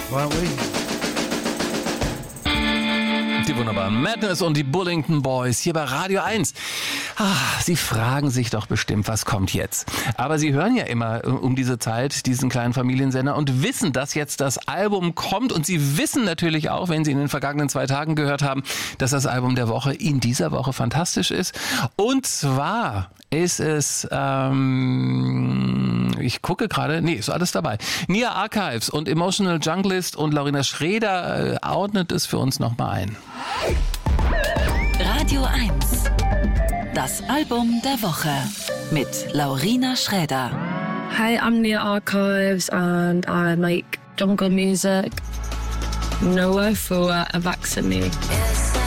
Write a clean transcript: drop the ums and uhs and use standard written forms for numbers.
weren't we? Die wunderbaren Madness und die Bullington Boys hier bei Radio 1. Sie fragen sich doch bestimmt, was kommt jetzt? Aber Sie hören ja immer um diese Zeit diesen kleinen Familiensender und wissen, dass jetzt das Album kommt. Und Sie wissen natürlich auch, wenn Sie in den vergangenen 2 Tagen gehört haben, dass das Album der Woche in dieser Woche fantastisch ist. Und zwar ist es, ich gucke gerade, ist alles dabei. Nia Archives und Emotional Junglist und Laurina Schreder ordnet es für uns nochmal ein. Radio 1. Das Album der Woche mit Laurina Schreder. Hi, I'm Nia Archives and I make jungle music. No for a vaccine.